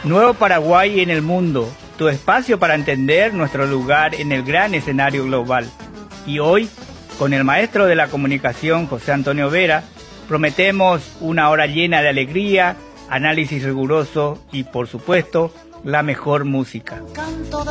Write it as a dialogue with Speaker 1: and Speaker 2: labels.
Speaker 1: Nuevo Paraguay en el mundo, tu espacio para entender nuestro lugar en el gran escenario global. Y hoy, con el maestro de la comunicación, José Antonio Vera, prometemos una hora llena de alegría, análisis riguroso y, por supuesto, la mejor música.